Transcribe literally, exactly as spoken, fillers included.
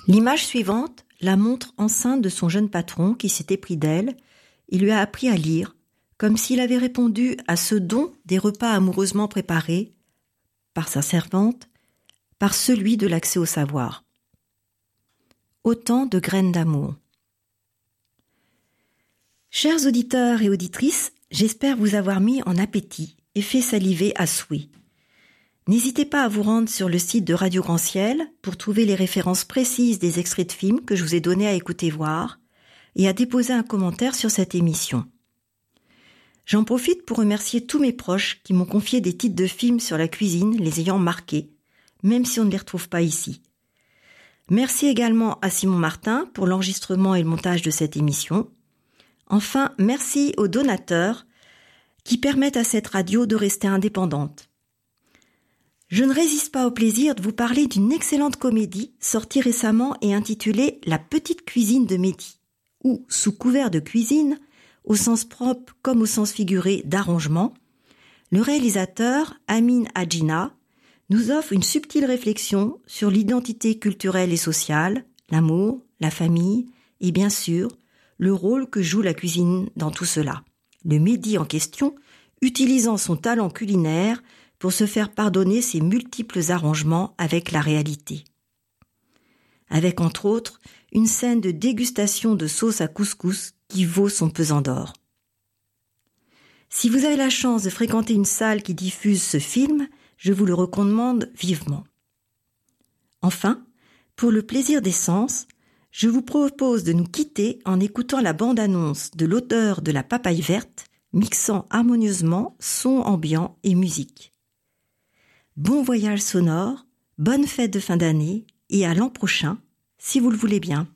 L'image suivante la montre enceinte de son jeune patron qui s'était pris d'elle et lui a appris à lire, comme s'il avait répondu à ce don des repas amoureusement préparés par sa servante, par celui de l'accès au savoir. Autant de graines d'amour. Chers auditeurs et auditrices, j'espère vous avoir mis en appétit et fait saliver à souhait. N'hésitez pas à vous rendre sur le site de Radio Grand-Ciel pour trouver les références précises des extraits de films que je vous ai donnés à écouter voir et à déposer un commentaire sur cette émission. J'en profite pour remercier tous mes proches qui m'ont confié des titres de films sur la cuisine les ayant marqués, même si on ne les retrouve pas ici. Merci également à Simon Martin pour l'enregistrement et le montage de cette émission. Enfin, merci aux donateurs qui permettent à cette radio de rester indépendante. Je ne résiste pas au plaisir de vous parler d'une excellente comédie sortie récemment et intitulée « La petite cuisine de Mehdi » ou « Sous couvert de cuisine » au sens propre comme au sens figuré d'arrangement. Le réalisateur, Amin Hadjina, nous offre une subtile réflexion sur l'identité culturelle et sociale, l'amour, la famille et bien sûr, le rôle que joue la cuisine dans tout cela. Le Mehdi en question utilisant son talent culinaire pour se faire pardonner ses multiples arrangements avec la réalité. Avec entre autres une scène de dégustation de sauce à couscous qui vaut son pesant d'or. Si vous avez la chance de fréquenter une salle qui diffuse ce film, je vous le recommande vivement. Enfin, pour le plaisir des sens, je vous propose de nous quitter en écoutant la bande-annonce de l'auteur de La Papaye verte, mixant harmonieusement son ambiant et musique. Bon voyage sonore, bonne fête de fin d'année et à l'an prochain, si vous le voulez bien.